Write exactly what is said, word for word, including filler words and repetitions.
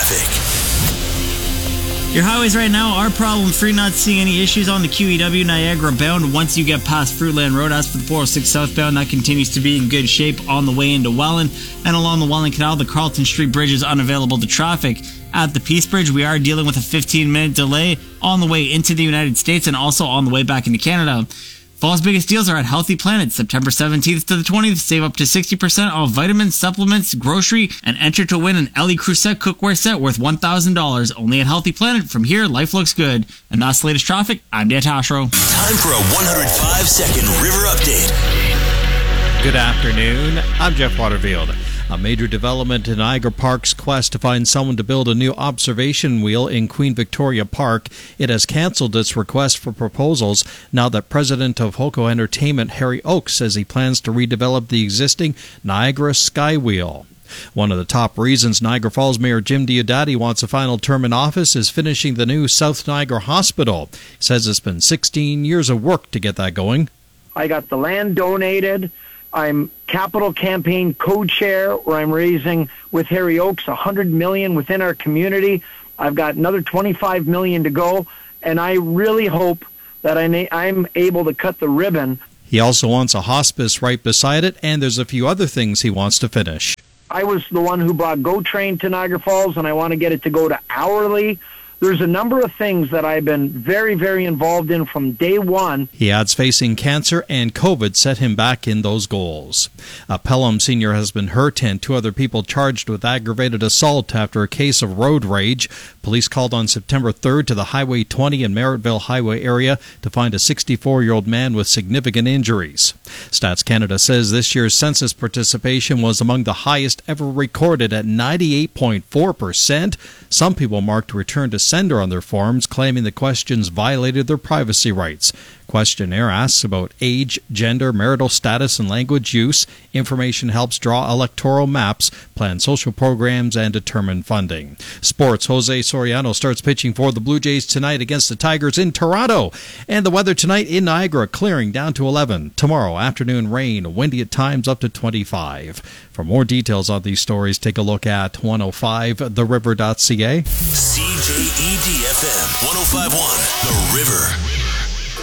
traffic. Your highways right now are problem-free, not seeing any issues on the Q E W Niagara bound once you get past Fruitland Road. As for the four oh six southbound, that continues to be in good shape on the way into Welland. And along the Welland Canal, the Carlton Street Bridge is unavailable to traffic. At the Peace Bridge, we are dealing with a fifteen-minute delay on the way into the United States and also on the way back into Canada. Fall's biggest deals are at Healthy Planet, September seventeenth to the twentieth. Save up to sixty percent off vitamins, supplements, grocery, and enter to win an Ellie Crusette cookware set worth one thousand dollars. Only at Healthy Planet. From here, life looks good. And that's the latest traffic. I'm Dan Tashro. Time for a one hundred five second River Update. Good afternoon. I'm Jeff Waterfield. A major development in Niagara Park's quest to find someone to build a new observation wheel in Queen Victoria Park. It has cancelled its request for proposals now that President of Hoco Entertainment, Harry Oakes, says he plans to redevelop the existing Niagara Sky Wheel. One of the top reasons Niagara Falls Mayor Jim Diodati wants a final term in office is finishing the new South Niagara Hospital. He says it's been sixteen years of work to get that going. I got the land donated. I'm capital campaign co-chair where I'm raising with Harry Oakes one hundred million dollars within our community. I've got another twenty-five million dollars to go, and I really hope that I'm able to cut the ribbon. He also wants a hospice right beside it, and there's a few other things he wants to finish. I was the one who brought GO Train to Niagara Falls, and I want to get it to go to hourly. There's a number of things that I've been very, very involved in from day one. He adds facing cancer and COVID set him back in those goals. A Pelham senior has been hurt and two other people charged with aggravated assault after a case of road rage. Police called on September third to the Highway twenty and Merrittville Highway area to find a sixty-four-year-old man with significant injuries. Stats Canada says this year's census participation was among the highest ever recorded at ninety-eight point four percent. Some people marked return to sender on their forms, claiming the questions violated their privacy rights. Questionnaire asks about age, gender, marital status, and language use. Information helps draw electoral maps, plan social programs, and determine funding. Sports, Jose Soriano starts pitching for the Blue Jays tonight against the Tigers in Toronto. And the weather tonight in Niagara, clearing down to eleven. Tomorrow, afternoon rain, windy at times up to twenty-five. For more details on these stories, take a look at one oh five the river dot c a. C J E D F M one oh five point one, The River.